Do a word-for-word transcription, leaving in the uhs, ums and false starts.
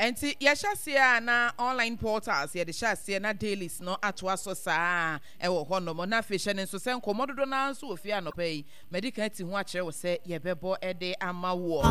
Enti yɛhyɛ na online portals yɛde hyɛ na dailies no atoa so saa ɛwɔ hɔ no mo na afehye ne nso sɛ nkɔmɔdodo na nso ofie anɔpa yi medical ti ho akyerɛ wo sɛ yɛbɛbɔ ɛde ama wo